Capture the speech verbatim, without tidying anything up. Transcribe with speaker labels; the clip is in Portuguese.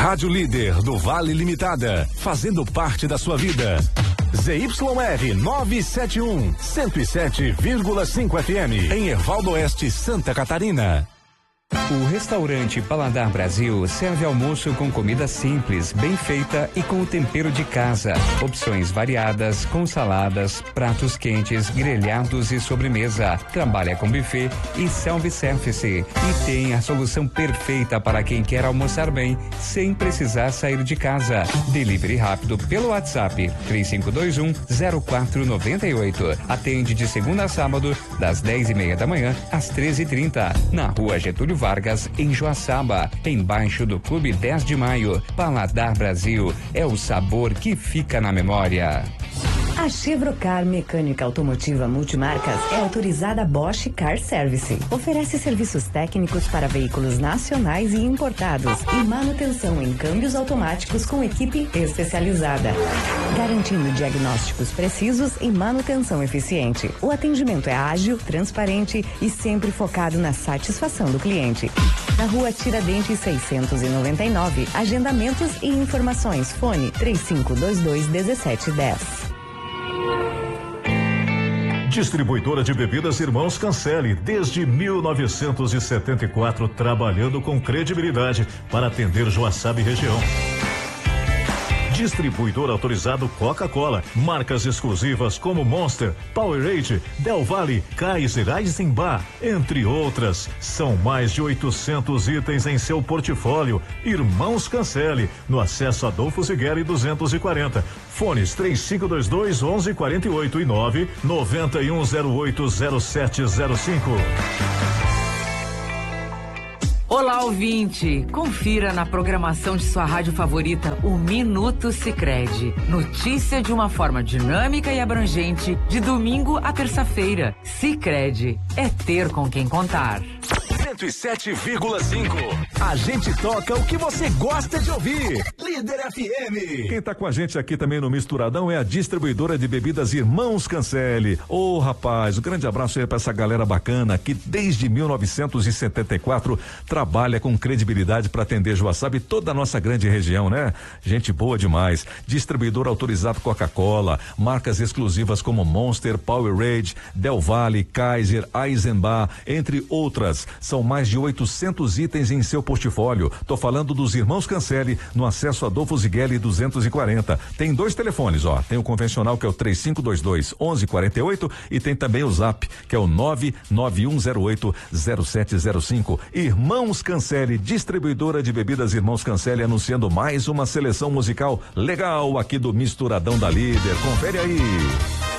Speaker 1: Rádio Líder do Vale Limitada, fazendo parte da sua vida. Z Y R novecentos e setenta e um, cento e sete vírgula cinco F M, em Ervaldo Oeste, Santa Catarina.
Speaker 2: O restaurante Paladar Brasil serve almoço com comida simples, bem feita e com o tempero de casa. Opções variadas, com saladas, pratos quentes, grelhados e sobremesa. Trabalha com buffet e self-service. E tem a solução perfeita para quem quer almoçar bem, sem precisar sair de casa. Delivery rápido pelo WhatsApp três cinco dois um, zero quatro nove oito. Atende de segunda a sábado, das dez e meia da manhã às treze e trinta. Na rua Getúlio Vargas, em Joaçaba, embaixo do Clube dez de Maio. Paladar Brasil é o sabor que fica na memória.
Speaker 3: A Chevrocar Mecânica Automotiva Multimarcas é autorizada Bosch Car Service. Oferece serviços técnicos para veículos nacionais e importados e manutenção em câmbios automáticos com equipe especializada, garantindo diagnósticos precisos e manutenção eficiente. O atendimento é ágil, transparente e sempre focado na satisfação do cliente. Na rua Tiradentes seiscentos e noventa e nove, agendamentos e informações, fone três cinco dois dois, um sete um zero.
Speaker 4: Distribuidora de bebidas Irmãos Cancelli, desde mil novecentos e setenta e quatro, trabalhando com credibilidade para atender Joaçaba e região. Distribuidor autorizado Coca-Cola, marcas exclusivas como Monster, Powerade, Del Valle, Kaiser, Eisenbach, entre outras. São mais de oitocentos itens em seu portfólio. Irmãos Cancelli, no acesso Adolfo Zigueri duzentos e quarenta. Fones três cinco dois dois, onze quarenta e oito e nove nove um zero oito zero sete zero cinco.
Speaker 5: Olá, ouvinte! Confira na programação de sua rádio favorita o Minuto Sicredi. Notícia de uma forma dinâmica e abrangente, de domingo a terça-feira. Sicredi é ter com quem contar.
Speaker 1: cento e sete vírgula cinco. A gente toca o que você gosta de ouvir. Líder F M.
Speaker 4: Quem tá com a gente aqui também no Misturadão é a distribuidora de bebidas Irmãos Cancelli. Ô, oh, rapaz, um grande abraço aí pra essa galera bacana que desde mil novecentos e setenta e quatro trabalha com credibilidade para atender Joaçaba e toda a nossa grande região, né? Gente boa demais. Distribuidor autorizado Coca-Cola, marcas exclusivas como Monster, Powerade, Del Valle, Kaiser, Eisenbach, entre outras. São mais de oitocentos itens em seu portfólio. Tô falando dos Irmãos Cancelli, no acesso Adolfo Zigueli duzentos e quarenta. Tem dois telefones, ó. Tem o convencional, que é o três cinco dois dois, onze quarenta e oito, e tem também o Zap, que é o nove nove um zero oito zero sete zero cinco. Irmãos Cancelli, distribuidora de bebidas Irmãos Cancelli, anunciando mais uma seleção musical legal aqui do Misturadão da Líder. Confere aí.